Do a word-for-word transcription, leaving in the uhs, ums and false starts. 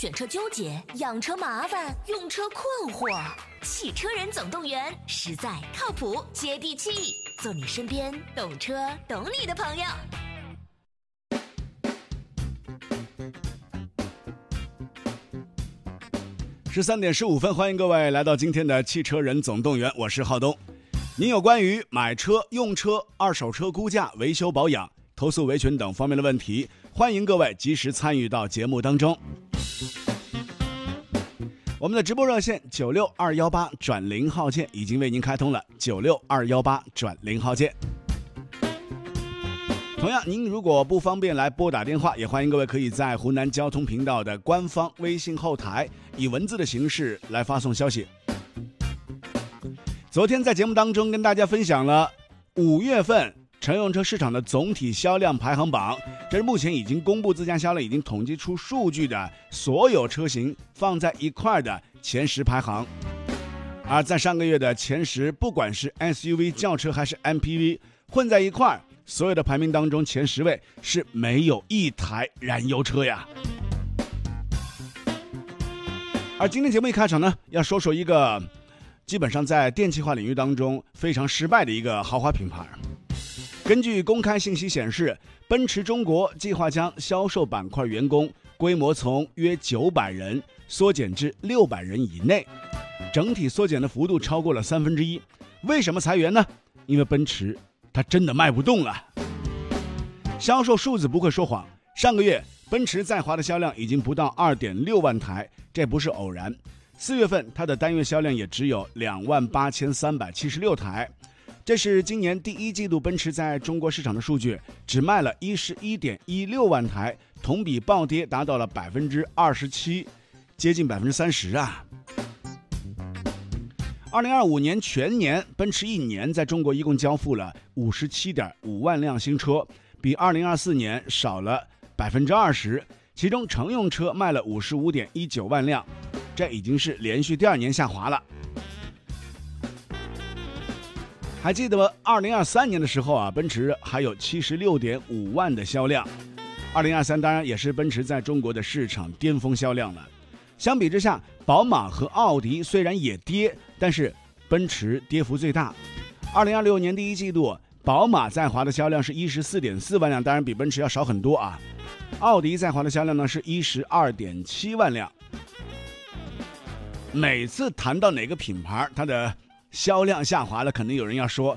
选车纠结，养车麻烦，用车困惑。汽车人总动员，实在靠谱接地气，做你身边懂车懂你的朋友。 十三点十五分，欢迎各位来到今天的汽车人总动员，我是浩东。您有关于买车、用车、二手车估价、维修保养、投诉维权等方面的问题，欢迎各位及时参与到节目当中。我们的直播热线九六二一八转零号键已经为您开通了，九六二一八转零号键。同样，您如果不方便来拨打电话，也欢迎各位可以在湖南交通频道的官方微信后台以文字的形式来发送消息。昨天在节目当中跟大家分享了五月份乘用车市场的总体销量排行榜，这是目前已经公布自家销量已经统计出数据的所有车型放在一块的前十排行。而在上个月的前十，不管是 S U V 轿车还是 M P V 混在一块，所有的排名当中前十位是没有一台燃油车呀。而今天节目一开场呢，要说说一个基本上在电气化领域当中非常失败的一个豪华品牌。根据公开信息显示，奔驰中国计划将销售板块员工规模从约九百人缩减至六百人以内，整体缩减的幅度超过了三分之一。为什么裁员呢？因为奔驰它真的卖不动了。销售数字不会说谎，上个月奔驰在华的销量已经不到 二点六万台，这不是偶然。四月份它的单月销量也只有两万八千三百七十六台，这是今年第一季度奔驰在中国市场的数据，只卖了十一点一六万台，同比暴跌达到了 百分之二十七， 接近 百分之三十 啊。二零二五年全年，奔驰一年在中国一共交付了 五十七点五万辆新车，比二零二四年少了 百分之二十， 其中乘用车卖了 五十五点一九万辆，这已经是连续第二年下滑了。还记得二零二三年的时候啊，奔驰还有 七十六点五万的销量，二零二三当然也是奔驰在中国的市场巅峰销量了。相比之下，宝马和奥迪虽然也跌，但是奔驰跌幅最大。二零二六年第一季度，宝马在华的销量是 十四点四万辆，当然比奔驰要少很多啊。奥迪在华的销量呢是 十二点七万辆。每次谈到哪个品牌它的销量下滑了，可能有人要说